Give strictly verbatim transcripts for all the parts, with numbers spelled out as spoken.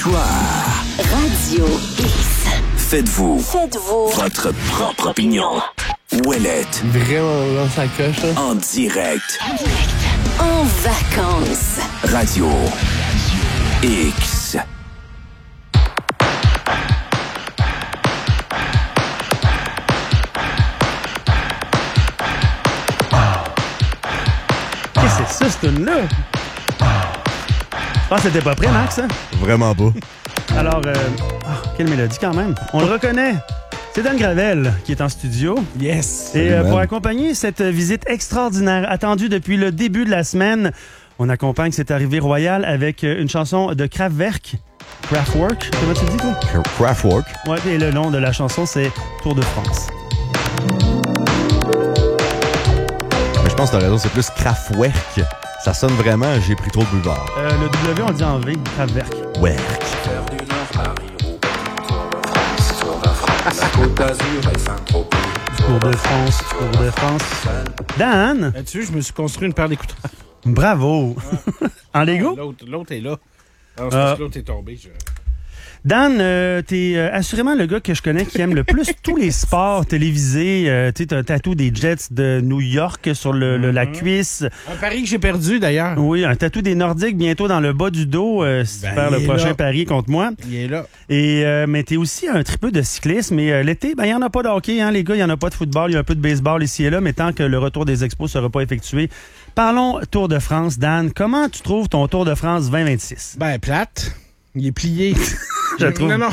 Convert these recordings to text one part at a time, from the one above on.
Choix Radio X. Faites-vous. Faites-vous. Votre propre opinion. Ouellette. Vraiment dans sa coche, hein? En direct. En vacances. Radio X. Qu'est-ce que c'est ça, ce tune-là? Je pense que t'étais pas prêt, Max, hein? Vraiment pas. Alors, euh... oh, quelle mélodie quand même. On le reconnaît. C'est Dan Gravel qui est en studio. Yes! Et euh, man. pour accompagner cette visite extraordinaire attendue depuis le début de la semaine, on accompagne cette arrivée royale avec euh, une chanson de Kraftwerk. Kraftwerk, comment tu le dis, toi? Kraftwerk. Ouais, et le nom de la chanson, c'est Tour de France. Mais je pense que t'as raison, c'est plus Kraftwerk. Ça sonne vraiment, j'ai pris trop de boulevard. Euh, le W, on le dit en V, Kraftwerk. Werk. Tour de France, Tour de France. Dan, Là-dessus, je me suis construit une paire d'écouteurs. bravo. En Lego? L'autre, l'autre est là. Alors, Ah. l'autre est tombé. Je... Dan, euh, t'es euh, assurément le gars que je connais qui aime le plus tous les sports télévisés. Euh, tu sais, t'as un tatou des Jets de New York sur le, le- la cuisse. Un pari que j'ai perdu, d'ailleurs. Oui, un tatou des Nordiques bientôt dans le bas du dos. Euh, si tu Ben, perds le il est prochain là. pari contre moi. Il est là. Et euh, mais t'es aussi un tripeux de cyclisme. Et euh, l'été, ben il y en a pas de hockey, hein, les gars. Il y en a pas de football. Il y a un peu de baseball ici et là. Mais tant que le retour des expos sera pas effectué, parlons Tour de France. Dan, comment tu trouves ton Tour de France vingt vingt-six? Ben, plate. Il est plié. Je trouve. Non, non.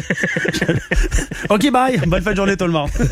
OK, bye. Bonne fin de journée tout le monde.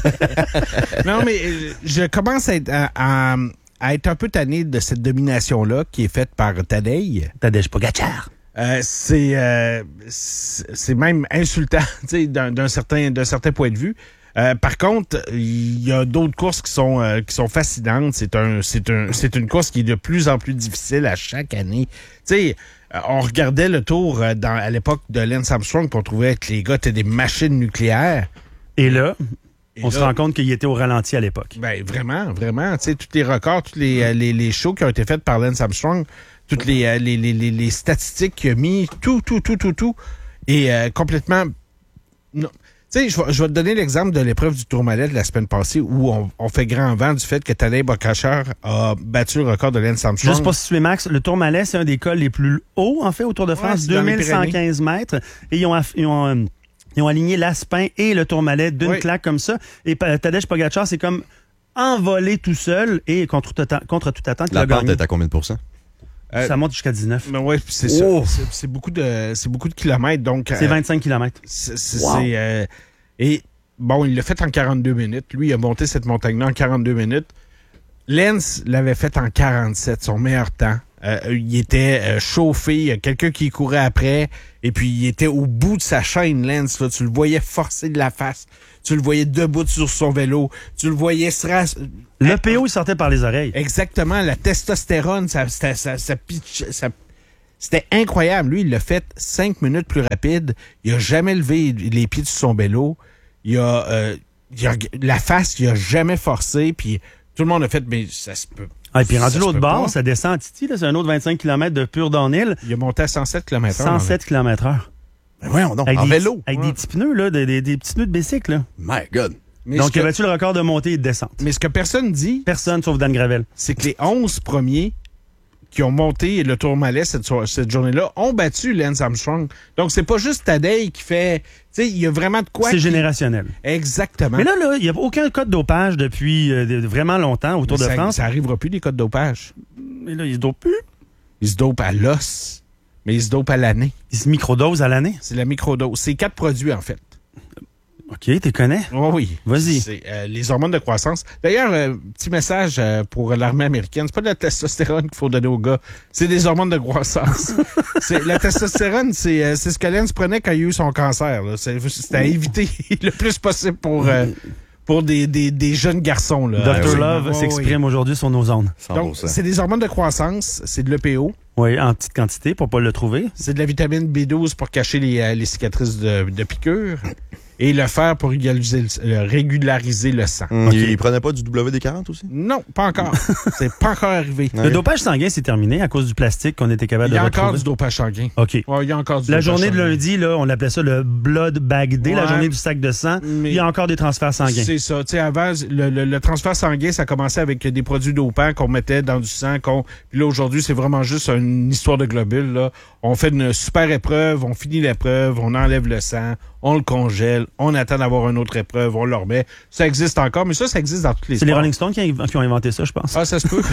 non, mais euh, je commence à être, à, à- à être un peu tanné de cette domination-là qui est faite par Tadej. Tadej Pogacar. Euh, c'est, euh, c'est c'est même insultant, tu sais, d'un, d'un certain d'un certain point de vue. Euh, par contre, il y a d'autres courses qui sont euh, qui sont fascinantes. C'est un c'est un c'est une course qui est de plus en plus difficile à chaque année. Tu sais, euh, on regardait le Tour euh, dans à l'époque de Lance Armstrong, puis on trouvait que les gars étaient des machines nucléaires. Et là, Et on là, se rend compte qu'il était au ralenti à l'époque. Ben vraiment, vraiment. Tu sais, tous les records, tous les, euh, les, les shows qui ont été faits par Lance Armstrong, toutes les, euh, les, les, les, les statistiques qu'il a mis, tout, tout, tout, tout, tout. Et euh, complètement. Non. Tu sais, je vais, je vais te donner l'exemple de l'épreuve du Tourmalet de la semaine passée où on, on fait grand vent du fait que Tadej Pogacar a battu le record de Lance Armstrong. Juste pour situer Max, le Tourmalet, c'est un des cols les plus hauts, en fait, au Tour de France, c'est dans les deux mille cent quinze mètres. Et ils ont, aff- ils ont, euh, ils ont aligné l'Aspin et le Tourmalet d'une Oui. claque comme ça. Et Pa- Tadej Pogacar, c'est comme envolé tout seul et contre tout, atta- contre toute attente, il a La pente gagné. est à combien de pourcents? Euh, Ça monte jusqu'à dix-neuf. Ben ouais, c'est Oh! ça. C'est, c'est beaucoup de, c'est beaucoup de kilomètres. Donc, C'est euh, vingt-cinq kilomètres. C'est, c'est, Wow. c'est, euh, et bon, il l'a fait en quarante-deux minutes. Lui, il a monté cette montagne-là en quarante-deux minutes. Lance l'avait fait en quarante-sept, son meilleur temps. Euh, il était euh, chauffé, il y a quelqu'un qui courait après, et puis il était au bout de sa chaîne, Lance. Là. Tu le voyais forcer de la face, tu le voyais debout sur son vélo, tu le voyais se ras- Le P O, il sortait par les oreilles. Exactement, la testostérone, ça, ça, ça, ça pitch- ça- c'était incroyable. Lui, il l'a fait cinq minutes plus rapide. Il a jamais levé les pieds sur son vélo. Il a, euh, il a la face, il a jamais forcé. Puis tout le monde a fait, mais ça se peut. Ah, et puis rendu ça se l'autre peut bord, pas. ça descend à Titi, là, c'est un autre vingt-cinq kilomètres de pur downhill, Il a monté à cent sept kilomètres heure. cent sept kilomètres heure. Ben voyons donc, Avec en des, vélo. Avec Ouais. des petits pneus, là, des, des, des petits pneus de bicycle, là. My God. Mais, Donc, ce que, il a battu le record de montée et de descente. mais ce que personne dit, Personne sauf Dan Gravel. c'est que les onze premiers qui ont monté le Tourmalet cette, so- cette journée-là ont battu Lance Armstrong. Donc, c'est pas juste Tadej qui fait... Tu sais, il y a vraiment de quoi... C'est qui- générationnel. Exactement. Mais là, là, il n'y a aucun cas de dopage depuis euh, de- vraiment longtemps au Tour Mais de ça, France. Ça arrivera plus, les cas de dopage. Mais là, il se dope plus. Ils se dopent à l'os, mais ils se dopent à l'année. Il se microdose à l'année. C'est la microdose. C'est quatre produits, en fait. OK, t'es connais. Oh oui. Vas-y. C'est euh, les hormones de croissance. D'ailleurs, euh, petit message euh, pour l'armée américaine. C'est pas de la testostérone qu'il faut donner aux gars. C'est des hormones de croissance. c'est, la testostérone, c'est, euh, c'est ce que Lance prenait quand il a eu son cancer. Là. C'est, c'était à éviter le plus possible pour, euh, pour des, des, des jeunes garçons. Là. docteur Absolument. Love Oh, s'exprime aujourd'hui sur nos ondes. cent oui. Donc, pour cent. c'est des hormones de croissance. C'est de l'E P O. Oui, en petite quantité pour pas le trouver. C'est de la vitamine B douze pour cacher les, euh, les cicatrices de, de piqûres. et le fer pour régulariser le, euh, régulariser le sang. Hum, Okay. Il prenait pas du W D quarante aussi? Non, pas encore. C'est pas encore arrivé. Le dopage sanguin, c'est terminé à cause du plastique qu'on était capable Il y de a retrouver. encore du dopage sanguin. OK. Ouais, il y a encore du La dopage journée de sanguin. lundi, là, on appelait ça le blood bag day, la Ouais. journée du sac de sang. Mais- Il y a encore des transferts sanguins. C'est ça. Tu sais, avant, le, le, le transfert sanguin, ça commençait avec des produits dopants qu'on mettait dans du sang. Qu'on... Puis là, aujourd'hui, c'est vraiment juste une histoire de globules. Là. On fait une super épreuve, on finit l'épreuve, on enlève le sang, on le congèle, on attend d'avoir une autre épreuve, on le remet. Ça existe encore, mais ça, ça existe dans tous les C'est les sports. Rolling Stones qui, a- qui ont inventé ça, je pense. Ah, ça se peut.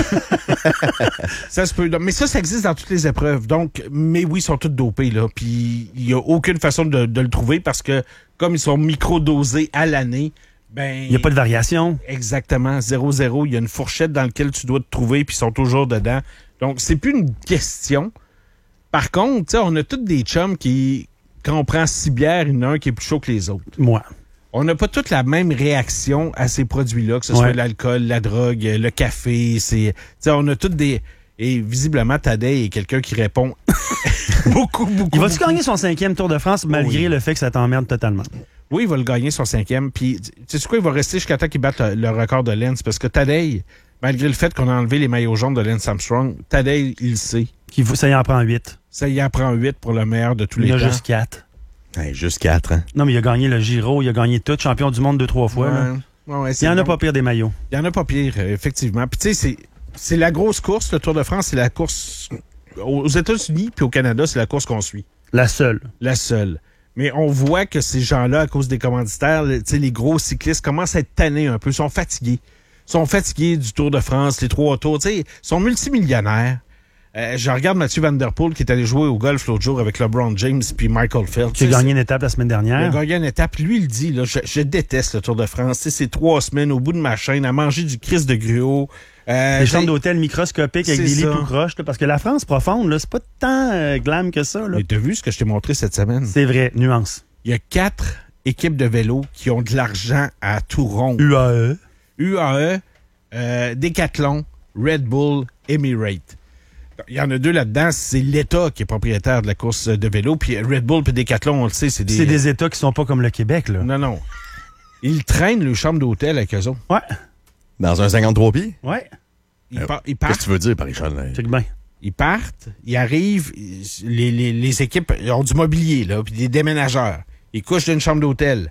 ça se peut. Mais ça, ça existe dans toutes les épreuves. Donc, mais oui, ils sont tous dopés, là. Puis, il n'y a aucune façon de, de le trouver parce que, comme ils sont micro-dosés à l'année, ben. Il n'y a pas de variation. Exactement. zéro zéro. Il y a une fourchette dans laquelle tu dois te trouver, puis ils sont toujours dedans. Donc, c'est plus une question. Par contre, tu sais, on a tous des chums qui, quand on prend six bières, il y en a un qui est plus chaud que les autres. Moi. On n'a pas toute la même réaction à ces produits-là, que ce Ouais. soit l'alcool, la drogue, le café. C'est, t'sais, on a toutes des... Et visiblement, Tadej est quelqu'un qui répond beaucoup, beaucoup. Il va-tu beaucoup. gagner son cinquième Tour de France malgré oui. le fait que ça t'emmerde totalement? Oui, il va le gagner son cinquième. Puis, tu sais quoi, il va rester jusqu'à temps qu'il batte le, le record de Lance. Parce que Tadej, malgré le fait qu'on a enlevé les maillots jaunes de Lance Armstrong, Tadej, il le sait. Qui, ça y en prend huit. Ça y en prend huit pour le meilleur de tous Il les y en temps. a juste quatre. Hey, juste quatre, hein? Non, mais il a gagné le Giro, il a gagné tout, champion du monde deux, trois fois. là. Ouais. Ouais, ouais, Il c'est n'y en a bon. pas pire des maillots. Il y en a pas pire, euh, effectivement. Puis tu sais, c'est, c'est la grosse course, le Tour de France, c'est la course aux États-Unis puis au Canada, c'est la course qu'on suit. La seule. La seule. Mais on voit que ces gens-là, à cause des commanditaires, le- tu sais, les gros cyclistes commencent à être tannés un peu, sont fatigués. Sont fatigués du Tour de France, les trois tours, tu sais, sont multimillionnaires. Euh, je regarde Mathieu Van Der Poel qui est allé jouer au golf l'autre jour avec LeBron James puis Michael Phelps. Qui a Tu sais, gagné une étape la semaine il a dernière. gagné une étape. Lui, il dit, là, je, je déteste le Tour de France. Tu sais, c'est trois semaines au bout de ma chaîne à manger du Christ de gruau. Euh, Des tu sais, chambres d'hôtel microscopiques avec c'est des lits ça. tout croches. là, Parce que la France profonde, là, c'est pas tant euh, glam que ça. là. Mais t'as vu ce que je t'ai montré cette semaine? C'est vrai, nuance. Il y a quatre équipes de vélo qui ont de l'argent à tout rond. U A E. U A E, euh, Decathlon, Red Bull, Emirates. Il y en a deux là-dedans. C'est l'État qui est propriétaire de la course de vélo. Puis Red Bull et Decathlon, on le sait, c'est des... C'est des États qui sont pas comme le Québec. là. Non, non. Ils traînent le chambre d'hôtel avec eux autres. Ouais, Dans un cinquante-trois pieds? ouais. Ils, Euh, par- ils Qu'est-ce partent. que tu veux dire par Richard? là? Check bien. Ils partent, ils arrivent, ils- les, les, les équipes ont du mobilier, là, puis des déménageurs. Ils couchent dans une chambre d'hôtel.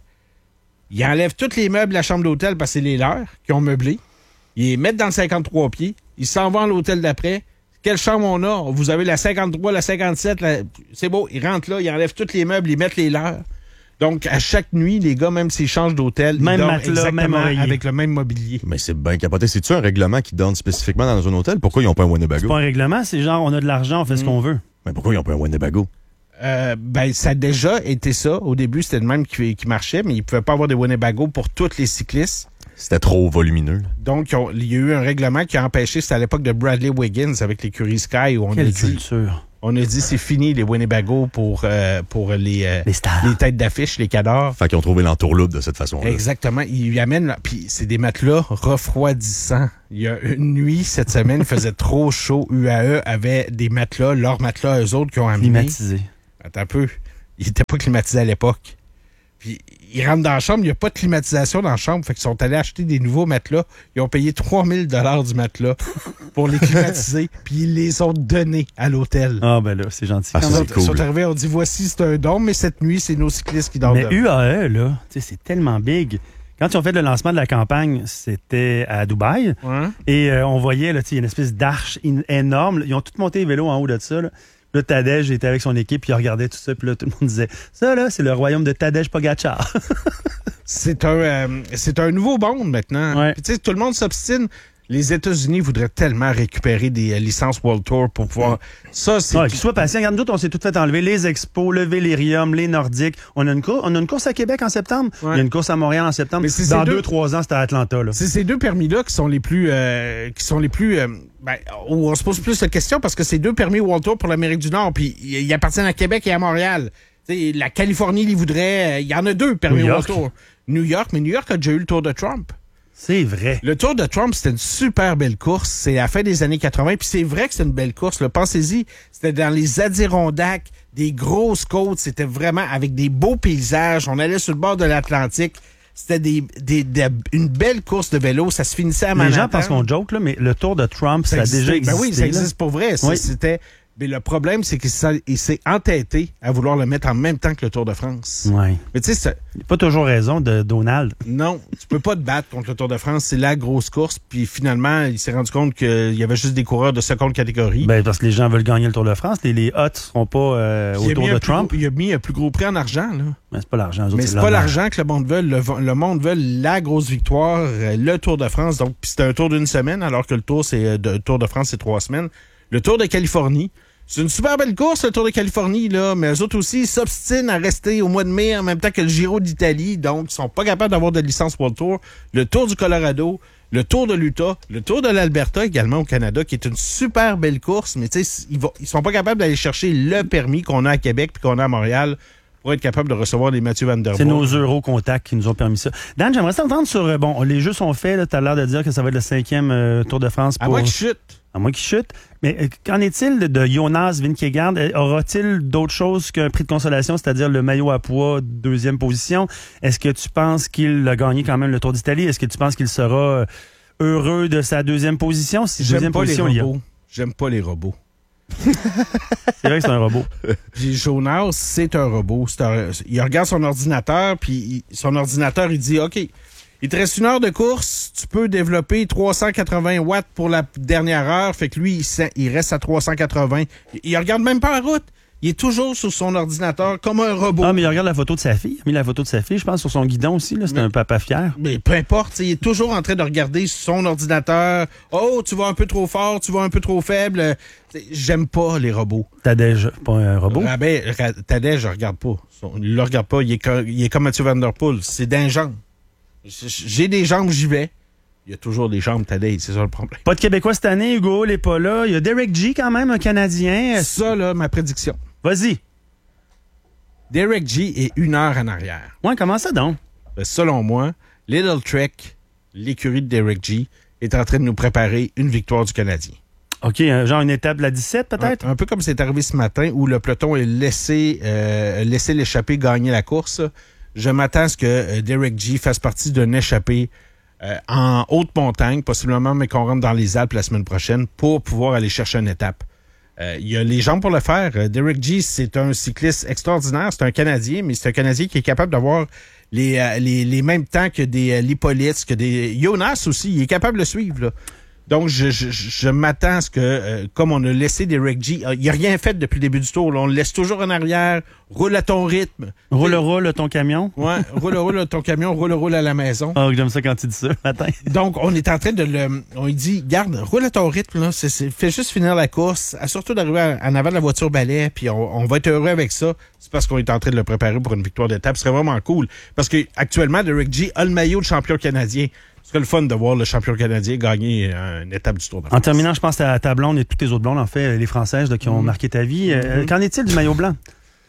Ils enlèvent tous les meubles de la chambre d'hôtel parce que c'est les leurs qui ont meublé. Ils les mettent dans le cinquante-trois pieds. Ils s'en vont à l'hôtel d'après. Quelle chambre on a? Vous avez la cinquante-trois, la cinquante-sept. La... C'est beau, ils rentrent là, ils enlèvent tous les meubles, ils mettent les leurs. Donc, à chaque nuit, les gars, même s'ils changent d'hôtel, Même ils dorment matelas, exactement même oreiller. avec le même mobilier. Mais c'est bien capoté. C'est-tu un règlement qui donne spécifiquement dans un hôtel? Pourquoi ils n'ont pas un C'est Winnebago? pas un règlement, c'est genre on a de l'argent, on fait Mm. ce qu'on veut. Mais pourquoi ils n'ont pas un Winnebago? Euh, ben, ça a déjà été ça. Au début, c'était le même qui, qui marchait, mais ils ne pouvaient pas avoir des Winnebago pour tous les cyclistes. C'était trop volumineux. Donc, ils ont- il y a eu un règlement qui a empêché, c'était à l'époque de Bradley Wiggins avec l'écurie Sky, où on a Quelle dit, culture. on a dit c'est fini les Winnebago pour, euh, pour les, euh, Les stars. les têtes d'affiche, les cadors. Fait qu'ils ont trouvé l'entourloupe de cette façon-là. Exactement. Ils lui amènent, puis c'est des matelas refroidissants. Il y a une nuit, cette semaine, il faisait trop chaud. U A E avait des matelas, leurs matelas, eux autres, qui ont amené. Climatisé. Attends un peu. Il n'était pas climatisé à l'époque. Puis ils rentrent dans la chambre, il n'y a pas de climatisation dans la chambre. Fait qu'ils sont allés acheter des nouveaux matelas. Ils ont payé trois mille dollars du matelas pour les climatiser. Puis ils les ont donnés à l'hôtel. Ah, ben là, c'est gentil. Ah, Quand ça, ils c'est sont- cool. sont arrivés, on dit voici, c'est un don, mais cette nuit, c'est nos cyclistes qui dorment. Mais dedans. U A E, là, tu sais, c'est tellement big. Quand ils ont fait le lancement de la campagne, c'était à Dubaï. Ouais. Et euh, on voyait, là, tu sais, une espèce d'arche in- énorme. Ils ont tous monté les vélos en haut de ça. Là, là Tadej était avec son équipe, puis il regardait tout ça. Puis là, tout le monde disait, ça, là, c'est le royaume de Tadej Pogacar. C'est un, euh, c'est un nouveau monde maintenant. Ouais. Puis, tu sais, tout le monde s'obstine. Les États-Unis voudraient tellement récupérer des euh, licences World Tour pour pouvoir. Ça, c'est. Ouais, qu'ils soient patients. Regarde, nous autres, on s'est tout fait enlever. Les expos, le Vélirium, les Nordiques. On a une, cour- on a une course à Québec en septembre. Ouais. Il y a une course à Montréal en septembre. Mais c'est Dans ces deux- deux, trois ans, c'était à Atlanta. Là. C'est ces deux permis-là qui sont les plus. euh, qui sont les plus. euh, ben, où on se pose plus de questions parce que c'est deux permis World Tour pour l'Amérique du Nord, puis ils ils appartiennent à Québec et à Montréal. T'sais, la Californie les voudrait. euh, Il y en a deux permis New World York. Tour. New York, mais New York a déjà eu le Tour de Trump. C'est vrai. Le Tour de Trump, c'était une super belle course. C'est à la fin des années quatre-vingts. Puis c'est vrai que c'est une belle course. là. Pensez-y, c'était dans les Adirondacks, des grosses côtes. C'était vraiment avec des beaux paysages. On allait sur le bord de l'Atlantique. C'était des, des, des, une belle course de vélo. Ça se finissait à Manhattan. Les gens pensent qu'on joke, là, mais le Tour de Trump, ça, ça a déjà existé. Ben oui, ça existe là. pour vrai. Oui. C'était... Mais le problème, c'est qu'il s'est entêté à vouloir le mettre en même temps que le Tour de France. Oui. Mais tu sais, il n'a pas toujours raison de Donald. Non, tu peux pas te battre contre le Tour de France. C'est la grosse course. Puis finalement, il s'est rendu compte qu'il y avait juste des coureurs de seconde catégorie. Ben, parce que les gens veulent gagner le Tour de France. Les, les Hots ne seront pas euh, au Tour de Trump. Gros, il a mis un plus gros prix en argent, là. Mais c'est pas l'argent. Mais c'est pas l'argent que le monde veut. Le, le monde veut la grosse victoire, le Tour de France. Donc, c'était un tour d'une semaine, alors que le Tour, c'est de, Tour de France, c'est trois semaines. Le Tour de Californie. C'est une super belle course, le Tour de Californie, là, mais eux autres aussi, ils s'obstinent à rester au mois de mai en même temps que le Giro d'Italie, donc ils sont pas capables d'avoir de licence World Tour. Le Tour du Colorado, le Tour de l'Utah, le Tour de l'Alberta également au Canada, qui est une super belle course, mais tu sais, ils, ils sont pas capables d'aller chercher le permis qu'on a à Québec puis qu'on a à Montréal pour être capable de recevoir des Mathieu Van Der Poel. C'est nos Euro-Contacts qui nous ont permis ça. Dan, j'aimerais t'entendre sur, bon, les jeux sont faits, tu as l'air de dire que ça va être le cinquième euh, Tour de France pour... À moins qu'il chute. À moins qu'il chute. Mais euh, qu'en est-il de Jonas Vingegaard? Aura-t-il d'autres choses qu'un prix de consolation, c'est-à-dire le maillot à poids, deuxième position? Est-ce que tu penses qu'il a gagné quand même le Tour d'Italie? Est-ce que tu penses qu'il sera heureux de sa deuxième position? Si J'aime deuxième pas position, les robots. J'aime pas les robots. C'est vrai que c'est un robot. Puis Jonas, c'est un robot. C'est un... Il regarde son ordinateur, puis il... son ordinateur, il dit, OK, il te reste une heure de course, tu peux développer trois cent quatre-vingts watts pour la dernière heure. Fait que lui, il, sent... il reste à trois cent quatre-vingts. Il regarde même pas la route. Il est toujours sur son ordinateur comme un robot. Ah, mais il regarde la photo de sa fille. Il a mis la photo de sa fille, je pense, sur son guidon aussi. Là. C'est mais, un papa fier. Mais peu importe. Il est toujours en train de regarder son ordinateur. Oh, tu vas un peu trop fort, tu vas un peu trop faible. J'aime pas les robots. Tadej, pas un robot? Ah ben, Tadej, je regarde pas. Il le regarde pas. Il est, comme, il est comme Mathieu Van Der Poel. C'est d'un jambes. J'ai des jambes, j'y vais. Il y a toujours des jambes, Tadej, c'est ça le problème. Pas de Québécois cette année, Hugo, il n'est pas là. Il y a Derek G quand même, un Canadien. Ça, là, ma prédiction. Vas-y. Derek G est une heure en arrière. Ouais, comment ça donc? Ben, selon moi, Little Trek, l'écurie de Derek G, est en train de nous préparer une victoire du Canadien. OK, genre une étape de la dix-sept peut-être? Un, un peu comme c'est arrivé ce matin où le peloton a laissé, euh, laissé l'échappée gagner la course. Je m'attends à ce que euh, Derek G fasse partie d'une échappée euh, en haute montagne, possiblement, mais qu'on rentre dans les Alpes la semaine prochaine pour pouvoir aller chercher une étape. Euh, il y a les jambes pour le faire. Euh, Derek G, c'est un cycliste extraordinaire. C'est un Canadien, mais c'est un Canadien qui est capable d'avoir les, euh, les, les mêmes temps que des euh, Lipolitz, que des Jonas aussi. Il est capable de le suivre, là. Donc, je, je, je m'attends à ce que, euh, comme on a laissé Derek G, euh, il n'y a rien fait depuis le début du tour. Là. On le laisse toujours en arrière, roule à ton rythme. Roule, roule ton camion. Ouais, roule, roule ton camion, roule, roule à la maison. Oh, j'aime ça quand tu dis ça, matin. Donc, on est en train de le... On lui dit, garde, roule à ton rythme, là. C'est, c'est, fais juste finir la course, surtout d'arriver en avant de la voiture balai, puis on, on va être heureux avec ça. C'est parce qu'on est en train de le préparer pour une victoire d'étape. Ce serait vraiment cool. Parce que actuellement, Derek G a le maillot de champion canadien. Ce serait le fun de voir le champion canadien gagner une étape du Tour de France. En terminant, je pense à ta blonde et toutes tes autres blondes, en fait, les Françaises là, qui ont mmh. marqué ta vie. Mmh. Euh, qu'en est-il du maillot blanc?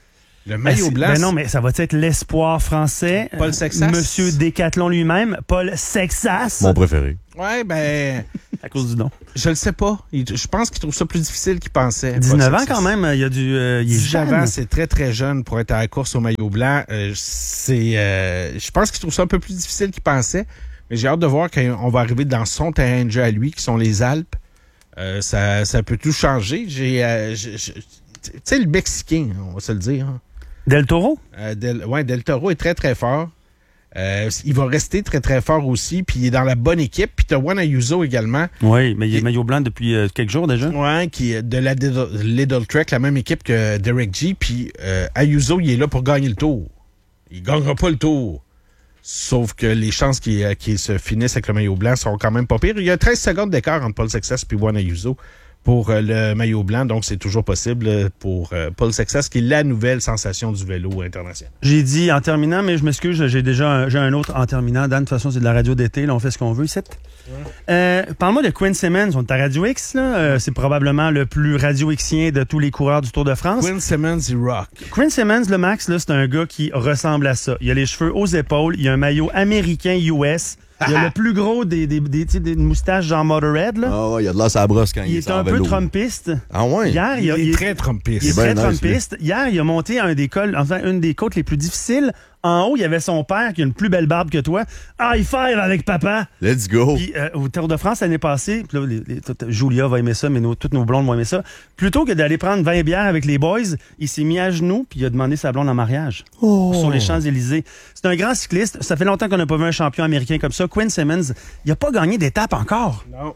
Le maillot blanc? Ben non, mais ça va être l'espoir français. Paul Sexas. Monsieur Décathlon lui-même, Paul Sexas. Mon préféré. Ouais, ben... à cause du nom. Je le sais pas. Je pense qu'il trouve ça plus difficile qu'il pensait. dix-neuf ans quand même, il y a du... Euh, il est dix-neuf jeune. ans, c'est très très jeune pour être à la course au maillot blanc. Euh, c'est, euh, je pense qu'il trouve ça un peu plus difficile qu'il pensait. Mais j'ai hâte de voir quand on va arriver dans son terrain de jeu à lui, qui sont les Alpes. Euh, ça, ça peut tout changer. J'ai, euh, tu sais, le Mexicain, on va se le dire. Hein. Del Toro? Euh, Del, ouais, Del Toro est très, très fort. Euh, il va rester très, très fort aussi. Puis il est dans la bonne équipe. Puis t'as Juan Ayuso également. Oui, mais il est maillot blanc depuis euh, quelques jours déjà. Oui, qui est de la Little Trek, la même équipe que Derek G. Puis euh, Ayuso, il est là pour gagner le tour. Il gagnera pas le tour. Sauf que les chances qu'il, qu'il se finisse avec le maillot blanc sont quand même pas pires. Il y a treize secondes d'écart entre Paul Sexas et Juan Ayuso pour euh, le maillot blanc. Donc, c'est toujours possible pour euh, Paul Sexas, qui est la nouvelle sensation du vélo international. J'ai dit en terminant, mais je m'excuse, j'ai déjà un, j'ai un autre en terminant. Dan, de toute façon, c'est de la radio d'été. Là, on fait ce qu'on veut, c'est. Ouais. Euh, parle-moi de Quinn Simmons. On est à Radio X. Là. Euh, c'est probablement le plus Radio Xien de tous les coureurs du Tour de France. Quinn Simmons, il rock. Quinn Simmons, le Max, là, c'est un gars qui ressemble à ça. Il a les cheveux aux épaules. Il a un maillot américain U S. Il y a le plus gros des, des, des, des, des moustaches genre Motorhead. Là. Ah ouais, il y a de là sa brosse quand il, Il est est en un peu vélo. trumpiste. Ah ouais? Hier, Il, il, a- est il- très trumpiste. il est C'est très bien nice, trumpiste. Hier, il a monté un des cols, enfin, une des côtes les plus difficiles. En haut, il y avait son père qui a une plus belle barbe que toi. High five avec papa! Let's go. Puis euh, au Tour de France l'année passée, puis là, les- les- tout- Julia va aimer ça, mais nos- toutes nos blondes vont aimer ça. Plutôt que d'aller prendre vingt bières avec les boys, il s'est mis à genoux puis il a demandé sa blonde en mariage sur les Champs-Élysées. C'est un grand cycliste. Ça fait longtemps qu'on n'a pas vu un champion américain comme ça. Quinn Simmons, il n'a pas gagné d'étape encore. Non.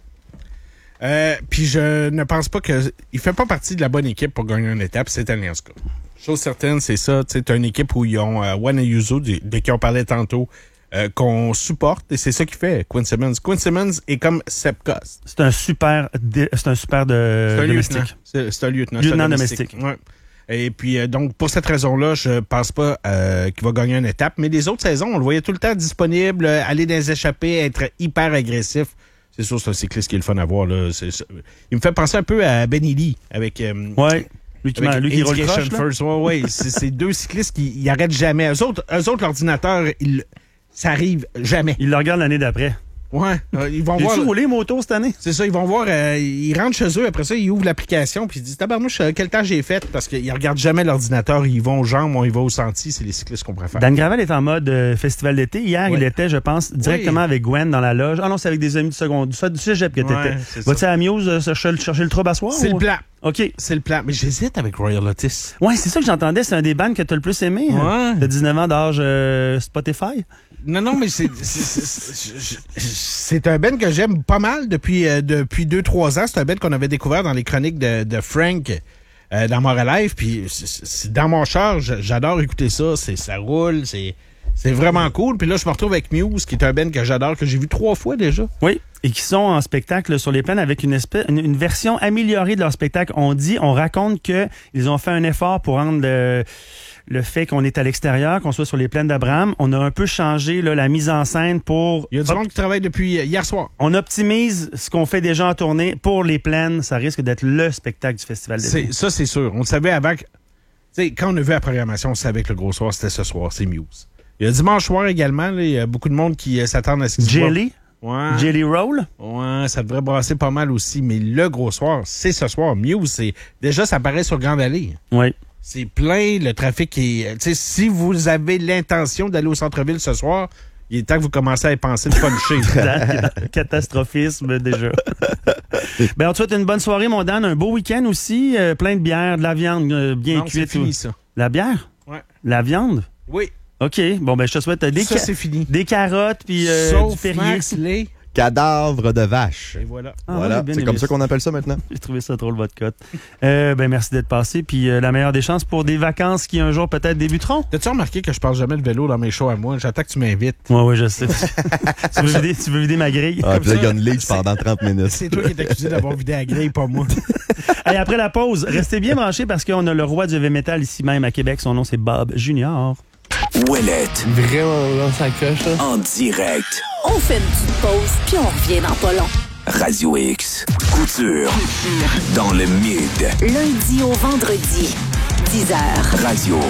Euh, Puis je ne pense pas que... Il fait pas partie de la bonne équipe pour gagner une étape cette année, en tout cas. Chose certaine, c'est ça. Tu sais, t'as une équipe où ils ont euh, Juan Ayuso, de, de qui on parlait tantôt, euh, qu'on supporte, et c'est ça qu'il fait, Quinn Simmons. Quinn Simmons est comme Sepp Kuss. C'est un super, dé- c'est un super de C'est un domestique. lieutenant. C'est c'est un lieutenant. Lieutenant c'est un domestique. Ouais. Et puis, euh, donc, pour cette raison-là, je pense pas euh, qu'il va gagner une étape. Mais les autres saisons, on le voyait tout le temps disponible, euh, aller dans les échappées, être hyper agressif. C'est sûr, c'est un cycliste qui est le fun à voir. Là. C'est, c'est- il me fait penser un peu à Benny Lee avec... euh, Ouais. Lui qui, Avec lui qui roule Indication croche, là. First. Ouais, ouais. c'est, c'est deux cyclistes qui ils arrêtent jamais. Eux autres, eux autres l'ordinateur, ils, ça arrive jamais. Il le regarde l'année d'après. Ouais. Euh, ils vont voir. J'ai-tu roulé moto cette année? C'est ça, ils vont voir. Euh, ils rentrent chez eux, après ça, ils ouvrent l'application, puis ils disent tabarnouche, euh, quel temps j'ai fait? Parce qu'ils regardent jamais l'ordinateur. Ils vont aux jambes, on y va au senti. C'est les cyclistes qu'on préfère. Dan Gravel est en mode euh, festival d'été. Hier, Ouais. il était, je pense, directement Oui. avec Gwen dans la loge. Ah non, c'est avec des amis du second, du, du cégep que Ouais, t'étais. c'est Vas-tu ça. à Muse euh, chercher, chercher le trouble à soir? C'est ou- le plan. OK. C'est le plan. Mais j'hésite avec Royal Otis. Ouais, c'est ça que j'entendais. C'est un des bands que t'as le plus aimé. hein? Ouais. De dix-neuf ans d'âge euh, Spotify. Non, non, mais c'est c'est- c'est- c'est- c'est un band que j'aime pas mal depuis euh, depuis deux trois ans. C'est un band qu'on avait découvert dans les chroniques de, de Frank euh, dans Moral Life. Puis c'est- c'est dans mon char, j- j'adore écouter ça. C'est ça roule, c'est c'est vraiment cool. Puis là, je me retrouve avec Muse, qui est un band que j'adore, que j'ai vu trois fois déjà. Oui. Et qui sont en spectacle sur les plaines avec une, espèce, une, une version améliorée de leur spectacle. On dit, on raconte que ils ont fait un effort pour rendre le, le fait qu'on est à l'extérieur, qu'on soit sur les plaines d'Abraham. On a un peu changé là, la mise en scène pour... Il y a du monde qui travaille depuis euh, hier soir. On optimise ce qu'on fait déjà en tournée pour les plaines. Ça risque d'être le spectacle du festival d'été. C'est, ça, c'est sûr. On le savait avant que... Tu sais, quand on a vu la programmation, on savait que le gros soir, c'était ce soir. C'est Muse. Il y a dimanche soir également. Là, il y a beaucoup de monde qui euh, s'attendent à ce qu'ils Jelly, Ouais. Jelly Roll. Ouais, ça devrait brasser pas mal aussi. Mais le gros soir, c'est ce soir. Muse, c'est... Déjà, ça paraît sur Grande Allée. Oui. C'est plein, le trafic est... Tu sais, si vous avez l'intention d'aller au centre-ville ce soir, il est temps que vous commencez à y penser de puncher. Catastrophisme déjà. Ben, on te souhaite une bonne soirée, mon Dan. Un beau week-end aussi. euh, plein de bière, de la viande euh, bien Non, c'est cuite. fini, ou- ça. La bière? Ouais. La viande? Oui, OK. Bon, ben, je te souhaite euh, des, ça, ca- c'est fini. des carottes puis euh, du Sauf Perrier. Max Lay. Cadavre de vache. Et voilà. Ah, voilà, ouais, bien c'est aimé comme ça qu'on appelle ça maintenant. J'ai trouvé ça drôle, votre cote. Euh, ben, merci d'être passé. Puis euh, la meilleure des chances pour des vacances qui un jour peut-être débuteront. T'as-tu remarqué que je parle jamais de vélo dans mes shows à moi? J'attends que tu m'invites. Oui, oui, je sais. tu, veux vider, tu veux vider ma grille? Ah, Comme puis là, il y a ça, une lead c'est- pendant trente minutes. C'est toi qui es accusé d'avoir vidé la grille, pas moi. Allez, après la pause, restez bien branchés parce qu'on a le roi du heavy metal ici même à Québec. Son nom, c'est Bob Junior. Ouellette, Vraiment, là, ça coche, là. en direct. On fait une petite pause, puis on revient dans pas long. Radio X. Couture. Dans le mid. Lundi au vendredi, dix heures. Radio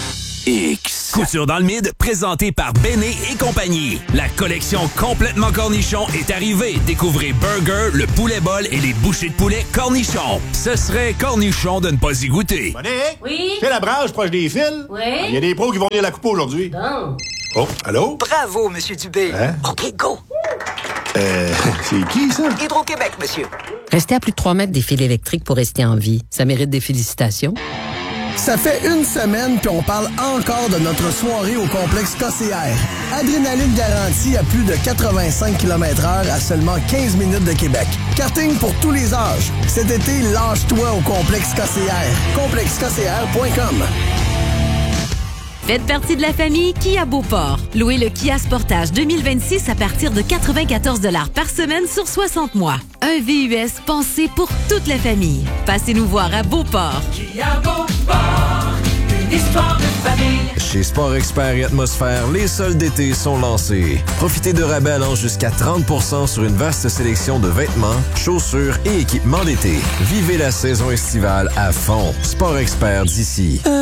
X. Couture dans le mid, présenté par Béné et compagnie. La collection complètement cornichon est arrivée. Découvrez Burger, le poulet bol et les bouchées de poulet cornichon. Ce serait cornichon de ne pas y goûter. Monique? Oui? C'est la branche proche des fils? Oui? Il y a des pros qui vont lire la coupe aujourd'hui. Bon. Oh, allô? Bravo, Monsieur Dubé. Hein? OK, go. Euh, c'est qui, ça? Hydro-Québec, monsieur. Rester à plus de trois mètres des fils électriques pour rester en vie, ça mérite des félicitations. Ça fait une semaine puis on parle encore de notre soirée au complexe K C R. Adrénaline garantie à plus de quatre-vingt-cinq kilomètres heure à seulement quinze minutes de Québec. Karting pour tous les âges. Cet été, lâche-toi au complexe K C R. complexe k c r point com. Faites partie de la famille Kia Beauport. Louez le Kia Sportage deux mille vingt-six à partir de quatre-vingt-quatorze dollars par semaine sur soixante mois. Un V U S pensé pour toute la famille. Passez nous voir à Beauport. Kia Beauport, une histoire de famille. Chez Sport Expert et Atmosphère, les soldes d'été sont lancés. Profitez de rabais allant jusqu'à trente pour cent sur une vaste sélection de vêtements, chaussures et équipements d'été. Vivez la saison estivale à fond. Sport Expert d'ici. Euh,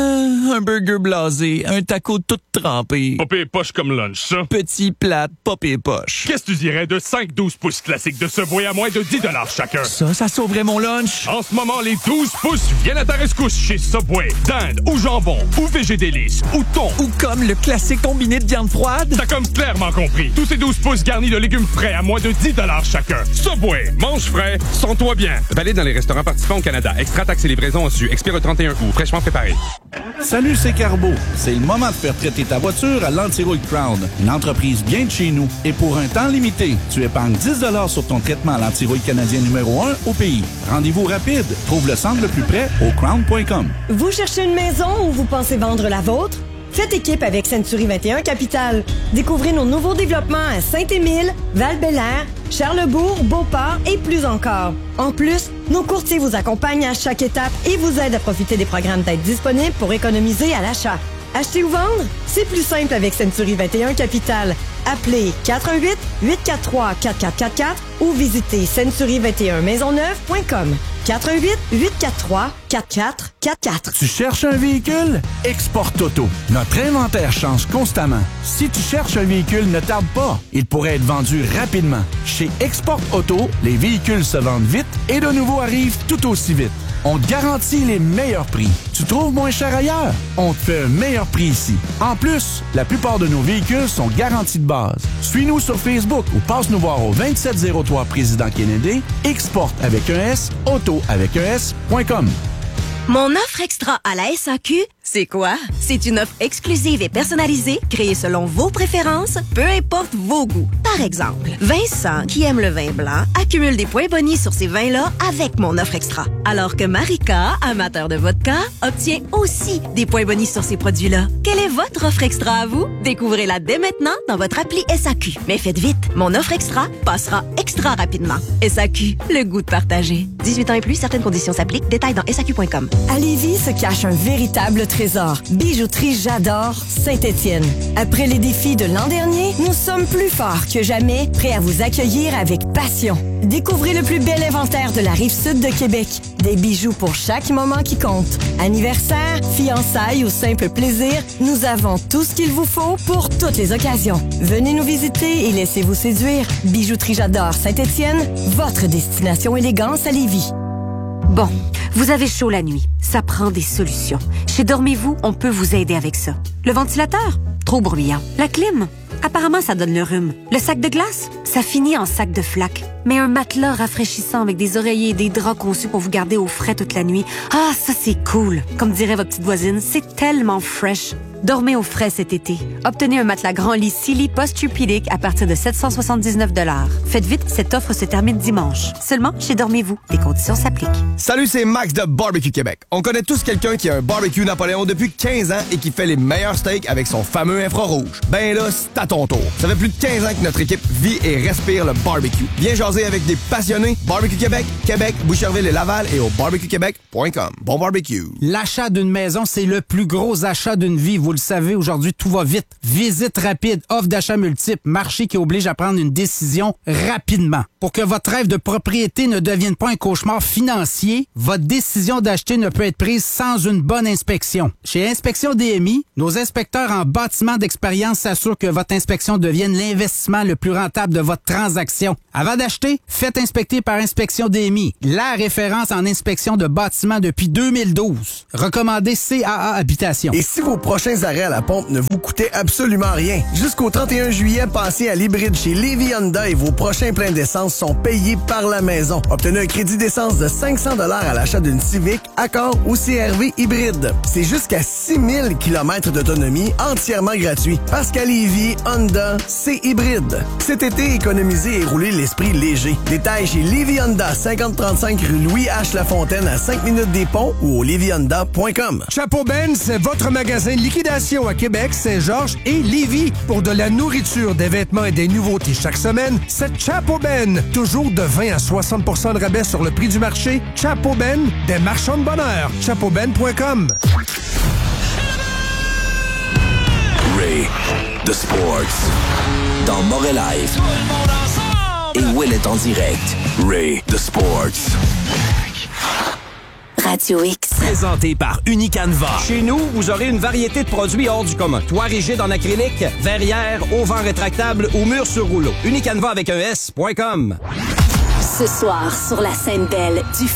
un burger blasé, un taco tout trempé. Popé poche comme lunch, ça. Petit, plate, popé poche. Qu'est-ce que tu dirais de cinq douze pouces classiques de Subway à moins de dix dollars chacun? Ça, ça sauverait mon lunch. En ce moment, les douze pouces viennent à ta rescousse chez Subway. Dinde ou jambon ou végédélice ou thon. Ou comme le classique combiné de viande froide. T'as comme clairement compris. Tous ces douze pouces garnis de légumes frais à moins de dix dollars chacun. Subway, mange frais, sens-toi bien. Valide dans les restaurants participants au Canada. Extra taxes et livraison au su. Expire le trente et un août. Fraîchement préparé. Salut, c'est Carbo. C'est le moment de faire traiter ta voiture à l'Antirouille Crown, une entreprise bien de chez nous. Et pour un temps limité, tu épargnes dix dollars sur ton traitement à l'antirouille canadien numéro un au pays. Rendez-vous rapide. Trouve le centre le plus près au crown point com. Vous cherchez une maison ou vous pensez vendre la vôtre? Faites équipe avec Century vingt et un Capital. Découvrez nos nouveaux développements à Saint-Émile, Val-Bélair, Charlesbourg, Beauport et plus encore. En plus, nos courtiers vous accompagnent à chaque étape et vous aident à profiter des programmes d'aide disponibles pour économiser à l'achat. Acheter ou vendre? C'est plus simple avec Century vingt et un Capital. Appelez quatre un huit, huit quatre trois, quatre quatre quatre quatre ou visitez century vingt et un maisonneuve point com. quatre un huit, huit quatre trois, quatre quatre quatre quatre. Tu cherches un véhicule? Export Auto. Notre inventaire change constamment. Si tu cherches un véhicule, ne tarde pas. Il pourrait être vendu rapidement. Chez Export Auto, les véhicules se vendent vite et de nouveaux arrivent tout aussi vite. On te garantit les meilleurs prix. Tu trouves moins cher ailleurs? On te fait un meilleur prix ici. En plus, la plupart de nos véhicules sont garantis de base. Suis-nous sur Facebook ou passe nous voir au vingt-sept zéro trois Président Kennedy, Export avec un S, Auto avec un S point com. Mon offre extra à la S A Q, c'est quoi? C'est une offre exclusive et personnalisée, créée selon vos préférences, peu importe vos goûts. Par exemple, Vincent, qui aime le vin blanc, accumule des points bonis sur ces vins-là avec mon offre extra. Alors que Marika, amateur de vodka, obtient aussi des points bonis sur ces produits-là. Quelle est votre offre extra à vous? Découvrez-la dès maintenant dans votre appli S A Q. Mais faites vite, mon offre extra passera extra rapidement. S A Q, le goût de partager. dix-huit ans et plus, certaines conditions s'appliquent. Détails dans S A Q point com. À Lévis se cache un véritable trésor. Bijouterie J'adore Saint-Étienne. Après les défis de l'an dernier, nous sommes plus forts que jamais, prêts à vous accueillir avec passion. Découvrez le plus bel inventaire de la Rive-Sud de Québec. Des bijoux pour chaque moment qui compte. Anniversaire, fiançailles ou simple plaisir, nous avons tout ce qu'il vous faut pour toutes les occasions. Venez nous visiter et laissez-vous séduire. Bijouterie J'adore Saint-Étienne, votre destination élégance à Lévis. Bon, vous avez chaud la nuit. Ça prend des solutions. Chez Dormez-vous, on peut vous aider avec ça. Le ventilateur? Trop bruyant. La clim? Apparemment, ça donne le rhume. Le sac de glace? Ça finit en sac de flaque. Mais un matelas rafraîchissant avec des oreillers et des draps conçus pour vous garder au frais toute la nuit. Ah, ça, c'est cool. Comme dirait votre petite voisine, c'est tellement fresh. Dormez au frais cet été. Obtenez un matelas grand lit Silly Posturepedic à partir de sept cent soixante-dix-neuf dollars. Faites vite, cette offre se termine dimanche. Seulement chez Dormez-vous. Les conditions s'appliquent. Salut, c'est Max de Barbecue Québec. On connaît tous quelqu'un qui a un barbecue Napoléon depuis quinze ans et qui fait les meilleurs steaks avec son fameux infrarouge. Ben là, c'est à ton tour. Ça fait plus de quinze ans que notre équipe vit et respire le barbecue. Viens jaser avec des passionnés. Barbecue Québec, Québec, Boucherville et Laval et au barbecue québec point com. Bon barbecue. L'achat d'une maison, c'est le plus gros achat d'une vie. Vous le savez, aujourd'hui, tout va vite. Visite rapide, offre d'achat multiple, marché qui oblige à prendre une décision rapidement. Pour que votre rêve de propriété ne devienne pas un cauchemar financier, votre décision d'acheter ne peut être prise sans une bonne inspection. Chez Inspection D M I, nos inspecteurs en bâtiment d'expérience s'assurent que votre inspection devienne l'investissement le plus rentable de votre transaction. Avant d'acheter, faites inspecter par Inspection D M I, la référence en inspection de bâtiments depuis deux mille douze. Recommandé C A A Habitation. Et si vos prochains arrêts à la pompe ne vous coûtaient absolument rien, jusqu'au trente et un juillet, passez à l'hybride chez Lévis Honda et vos prochains pleins d'essence sont payés par la maison. Obtenez un crédit d'essence de cinq cents dollars à l'achat d'une Civic, Accord ou C R V hybride. C'est jusqu'à six mille kilomètres d'autonomie entièrement gratuit. Parce qu'à Lévis, Honda, c'est hybride. Cet été, économisez et roulez l'esprit léger. Détails chez Lévis Honda, cinquante trente-cinq rue Louis H. Lafontaine à cinq minutes des ponts ou au lévis honda point com. Chapeau Ben, c'est votre magasin de liquidation à Québec, Saint-Georges et Lévis. Pour de la nourriture, des vêtements et des nouveautés chaque semaine, c'est Chapeau Ben. Toujours de vingt à soixante pour cent de rabais sur le prix du marché. Chapeau Ben, des marchands de bonheur. chapeau ben point com. Ray, The Sports, dans Montréal Live. Et Will est en direct. Ray, The Sports. Radio X. Présenté par Unicanva. Chez nous, vous aurez une variété de produits hors du commun. Toit rigide en acrylique, verrière, auvent rétractable ou mur sur rouleau. Unicanva avec un S point com. Ce soir, sur la scène belle du